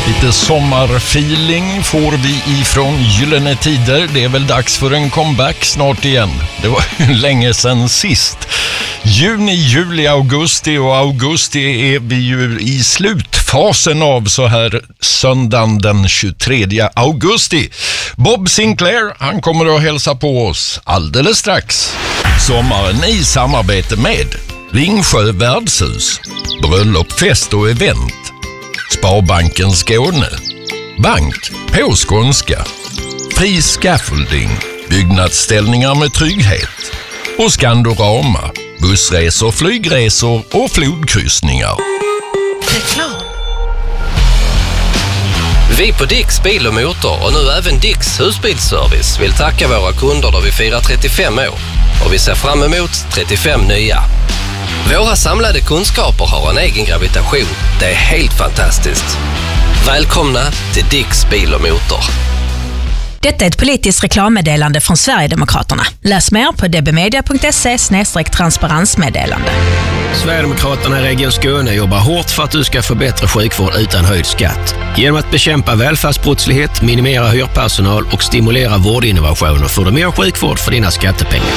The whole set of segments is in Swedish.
Lite sommarfeeling får vi ifrån Gyllene Tider. Det är väl dags för en comeback snart igen. Det var ju länge sedan sist. Juni, juli, augusti och augusti är vi ju i slutfasen av så här söndagen den 23 augusti. Bob Sinclair, han kommer att hälsa på oss alldeles strax. Sommaren i samarbete med Ringsjö värdshus, bröllop, fest och event, Sparbanken Skåne, bank på skånska, fri scaffolding, byggnadsställningar med trygghet och Skandorama, bussresor, flygresor och flodkryssningar. Reklam. Vi på Dicks Bil och Motor och nu även Dicks Husbilsservice vill tacka våra kunder då vi firar 35 år och vi ser fram emot 35 nya. Våra samlade kunskaper har en egen gravitation. Det är helt fantastiskt. Välkomna till Dicks Bil och Motor. Detta är ett politiskt reklammeddelande från Sverigedemokraterna. Läs mer på dbmedia.se/transparensmeddelande. Sverigedemokraterna i Region Skåne jobbar hårt för att du ska få bättre sjukvård utan höjd skatt. Genom att bekämpa välfärdsbrottslighet, minimera hyrpersonal och stimulera vårdinnovationer får du mer sjukvård för dina skattepengar.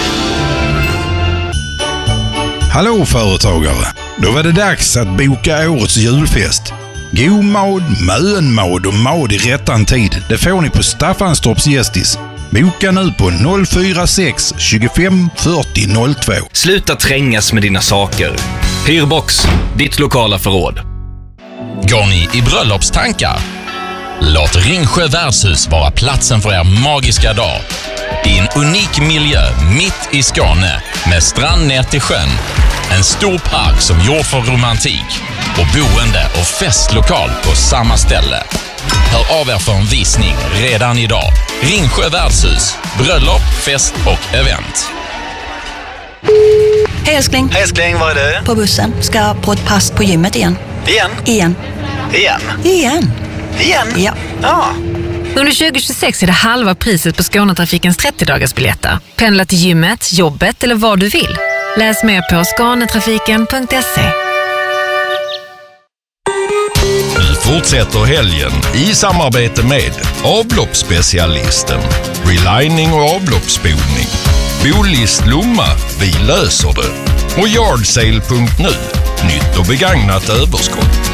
Hallå företagare! Då var det dags att boka årets julfest. God mad, mönmad och mad i rättan tid. Det får ni på Staffanstorps Gästis. Boka nu på 046 25 40 02. Sluta trängas med dina saker. Hyrbox, ditt lokala förråd. Går ni i bröllopstankar? Låt Ringsjö värdshus vara platsen för er magiska dag. I en unik miljö mitt i Skåne med strand ner till sjön. En stor park som gjord för romantik och boende och festlokal på samma ställe. Hör av er för en visning redan idag. Ringsjö värdshus, bröllop, fest och event. Hej älskling. Hej älskling, var är du? På bussen. Ska på ett pass på gymmet igen. Igen? Ja. Under 2026 är det halva priset på Skånetrafikens 30-dagarsbiljetter. Pendla till gymmet, jobbet eller vad du vill. Läs mer på skånetrafiken.se. Vi fortsätter helgen i samarbete med avloppsspecialisten, relining och avloppsspolning, Bolist Lomma, vi löser det, och Yardsale.nu, nytt och begagnat överskott.